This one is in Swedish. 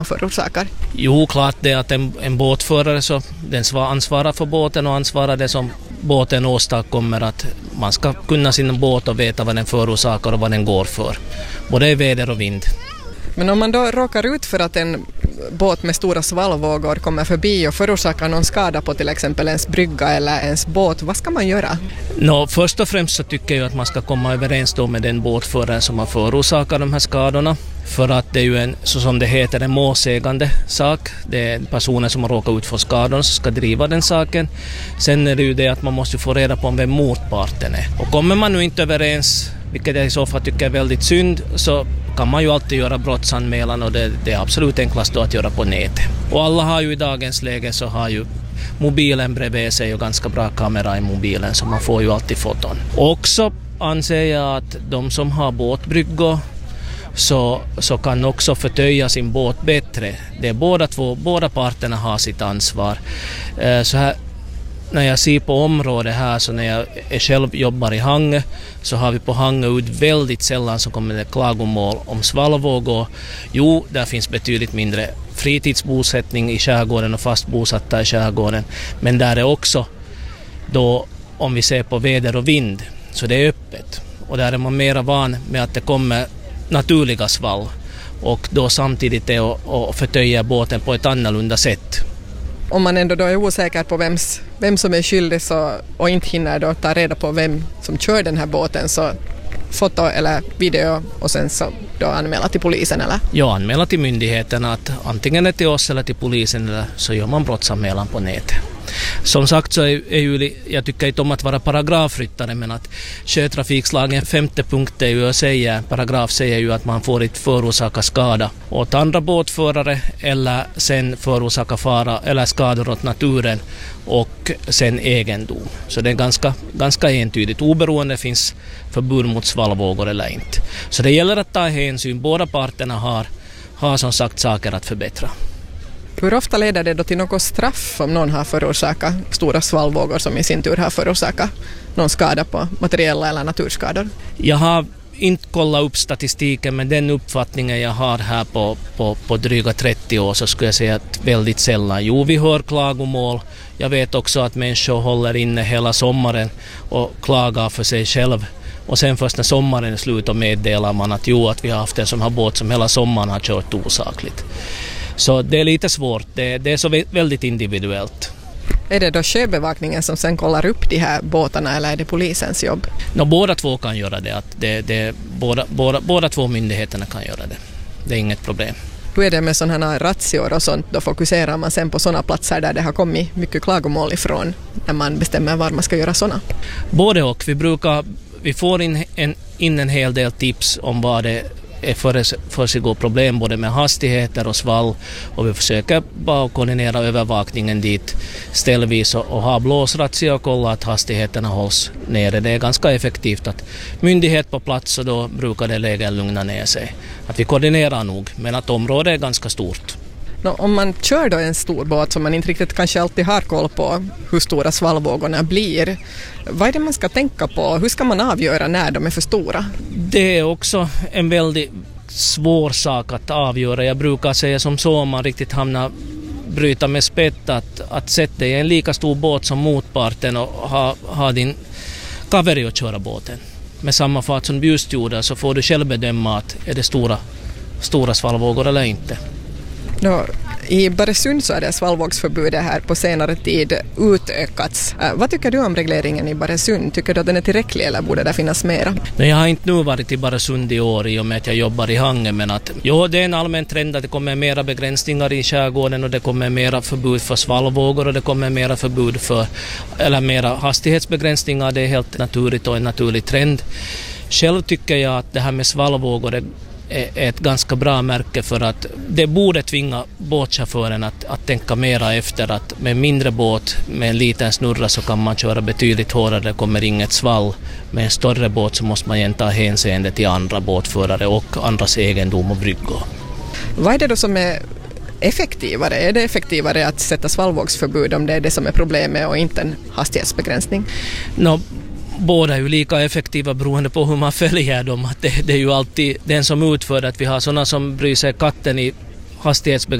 förorsakar? Jo, klart det att en båtförare så den ansvarar för båten och ansvarar det som båten åstadkommer, att man ska kunna sin båt och veta vad den förorsakar och vad den går för. Både väder och vind. Men om man då råkar ut för att en båt med stora svallvågor kommer förbi och förorsakar någon skada på till exempel ens brygga eller ens båt, vad ska man göra? Först och främst så tycker jag att man ska komma överens då med den båtföraren som har förorsakat de här skadorna. För att det är ju så som det heter, en målsägande sak. Det är personer som har råkat ut för skador som ska driva den saken. Sen är det ju det att man måste få reda på vem motparten är. Och kommer man nu inte överens, vilket jag i så fall tycker är väldigt synd, så kan man ju alltid göra brottsanmälan, och det är absolut enklast då att göra på nätet. Och alla har ju i dagens läge så har ju mobilen bredvid sig och ganska bra kamera i mobilen, så man får ju alltid foton. Också anser jag att de som har båtbryggor så kan också förtöja sin båt bättre. Det är båda parterna har sitt ansvar. Så här, när jag ser på området här, så när jag själv jobbar i Hangö, så har vi på Hangö ut väldigt sällan så kommer det klagomål om svallvågor. Jo, där finns betydligt mindre fritidsbosättning i skärgården och fast bosatta i skärgården. Men där är också då, om vi ser på väder och vind, så det är öppet. Och där är man mera van med att det kommer naturliga svall. Och då samtidigt är att förtöja båten på ett annorlunda sätt. Om man ändå då är osäker på vem som är skyldig och inte hinner då ta reda på vem som kör den här båten, så foto eller video och sen så då anmäla till polisen, eller? Ja, anmäla till myndigheterna, att antingen är till oss eller till polisen, eller så gör man brottsanmälan på nätet. Som sagt så är ju, jag tycker inte om att vara paragrafryttare, men att sjötrafikslagen 5:e punkt är ju paragraf säger ju att man får inte förorsaka skada åt andra båtförare eller sen förorsaka fara eller skador åt naturen och sen egendom. Så det är ganska entydigt, oberoende finns förbud mot svallvågor eller inte. Så det gäller att ta hänsyn, båda parterna har som sagt saker att förbättra. Hur ofta leder det då till något straff om någon har förorsakat stora svallvågor som i sin tur har förorsakat någon skada på materiella eller naturskador? Jag har inte kollat upp statistiken, men den uppfattningen jag har här på dryga 30 år, så skulle jag säga att väldigt sällan. Jo, vi hör klagomål. Jag vet också att människor håller inne hela sommaren och klagar för sig själv. Och sen först när sommaren är slut och meddelar man att att vi har haft en som har båt som hela sommaren har kört osakligt. Så det är lite svårt, det är så väldigt individuellt. Är det då sjöbevakningen som sen kollar upp de här båtarna, eller är det polisens jobb? Båda två kan göra det, båda två myndigheterna kan göra det. Det är inget problem. Hur är det med sådana här razzior och sånt? Då fokuserar man sen på sådana platser där det har kommit mycket klagomål ifrån, när man bestämmer var man ska göra sådana? Både och. Vi får in en hel del tips om vad det för sig går problem både med hastigheter och svall, och vi försöker bara koordinera övervakningen dit ställvis och ha blåsrazzia och kolla att hastigheterna hålls nere. Det är ganska effektivt att myndighet på plats, och då brukar det lägen lugna ner sig. Att vi koordinerar nog, men att området är ganska stort. Om man kör då en stor båt som man inte riktigt kanske alltid har koll på hur stora svallvågorna blir, vad är det man ska tänka på? Hur ska man avgöra när de är för stora? Det är också en väldigt svår sak att avgöra. Jag brukar säga som så, om man riktigt bryta med spett, att sätta dig i en lika stor båt som motparten och ha din kaveri att köra båten. Med samma fart som du just gjorde, så får du själv bedöma att är det stora svallvågor eller inte. I Baresund så är det svallvågsförbudet här på senare tid utökats. Vad tycker du om regleringen i Baresund? Tycker du att den är tillräcklig, eller borde det finnas mera? Jag har inte nu varit i Baresund i år i och med att jag jobbar i Hangö, men det är en allmän trend att det kommer mera begränsningar i skärgården, och det kommer mera förbud för svallvågor, och det kommer mera förbud eller mera hastighetsbegränsningar. Det är helt naturligt och en naturlig trend. Själv tycker jag att det här med svallvågor är ett ganska bra märke, för att det borde tvinga båtchauffören att tänka mera efter att med mindre båt, med en liten snurra, så kan man köra betydligt hårdare, det kommer inget svall. Med en större båt så måste man igen ta hänseende till andra båtförare och andras egendom och bryggor. Vad är det då som är effektivare? Är det effektivare att sätta svallvågsförbud om det är det som är problemet och inte en hastighetsbegränsning? Båda är ju lika effektiva beroende på hur man följer dem. Det är ju alltid den som utför att vi har sådana som bryr sig katten i hastighetsbegränsning